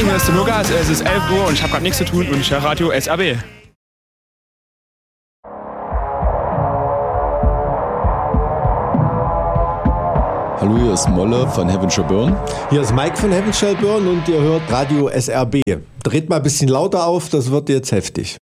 hier ist der Lukas, es ist 11 Uhr und ich habe gerade nichts zu tun und ich höre Radio SRB. Hallo, hier ist Molle von Heaven Shall Burn. Hier ist Mike von Heaven Shall Burn und ihr hört Radio SRB. Dreht mal ein bisschen lauter auf, das wird jetzt heftig.